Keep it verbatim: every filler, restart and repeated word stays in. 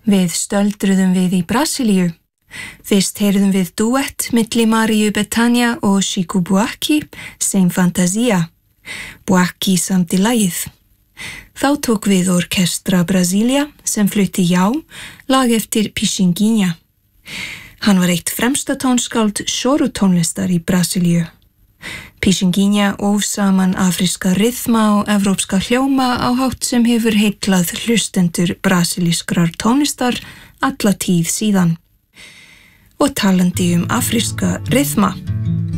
Við stöldruðum við í Brasilíu. Fyrst heyrðum við duett milli Mariu Bethania og Chico Buarque, Sem Fantasia. Buarque samdi lagið. Þá tók við Orkestra Brasília sem flutti Já, lag eftir Pixinguinha. Hann var eitt fremsta tónskáld choro-tónlistar í Brasilíu. Pixinguinha óf saman afríska ryþma og evrópska hljóma á hátt sem hefur heitlað hlustendur brasilískrar tónlistar alla tíð síðan. Og talandi um afríska ryþma.